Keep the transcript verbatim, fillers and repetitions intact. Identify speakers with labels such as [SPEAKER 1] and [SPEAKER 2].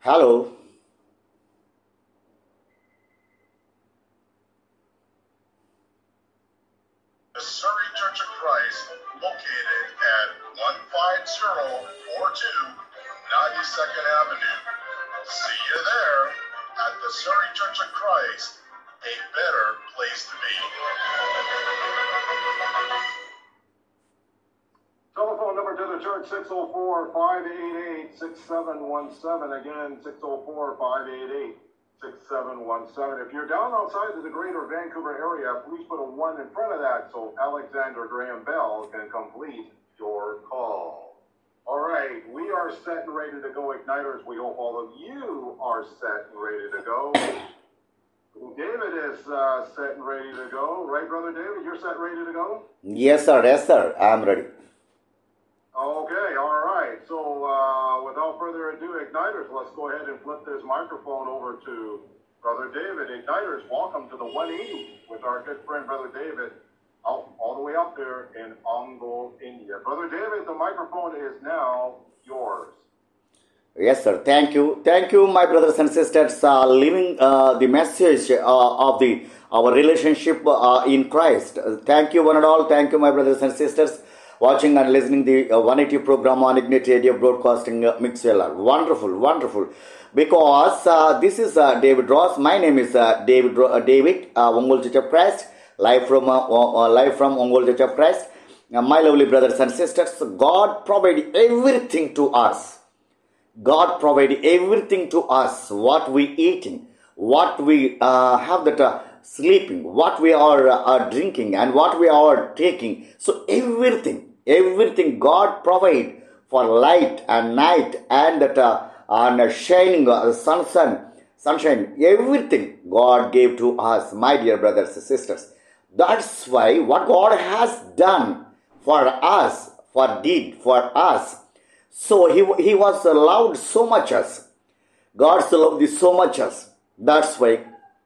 [SPEAKER 1] Hello.
[SPEAKER 2] The Surrey Church of Christ, located at one five zero four two ninety-second Avenue. See you there at the Surrey Church of Christ, a better place to be.
[SPEAKER 3] Telephone number to the church, six oh four, five eight eight, six seven one seven. Again, six oh four, five eight eight, six seven one seven. If you're down outside of the greater Vancouver area, please put a one in front of that so Alexander Graham Bell can complete your call. All right, we are set and ready to go, Igniters. We hope all of you are set and ready to go. David is uh, set and ready to go. Right, Brother David? You're set and ready to go?
[SPEAKER 1] Yes, sir. Yes, sir. I'm ready.
[SPEAKER 3] Okay, all right. So uh, without further ado, Igniters, let's go ahead and flip this microphone over to Brother David. Igniters, welcome to the one eighty with our good friend, Brother David, out, all the way up there in Ongole, India. Brother David, the microphone is now yours.
[SPEAKER 1] Yes, sir. Thank you. Thank you, my brothers and sisters, uh, living uh, the message uh, of the our relationship uh, in Christ. Uh, thank you, one and all. Thank you, my brothers and sisters, watching and listening the uh, one eighty program on Ignite Radio Broadcasting uh, Mixwell. Wonderful, wonderful. Because uh, this is uh, David Ross. My name is uh, David uh, David uh, Ongole Church of Christ, live from uh, uh, live from Ongole Church of Christ. Uh, my lovely brothers and sisters, God provided everything to us. God provided everything to us. What we eating, what we uh, have that uh, sleeping, what we are uh, drinking, and what we are taking. So everything, everything God provide for light and night and that uh, and shining uh, sun, sun, sunshine. Everything God gave to us, my dear brothers and sisters. That's why what God has done for us, for did for us. So he he was loved so much as God loved this so much as. That's why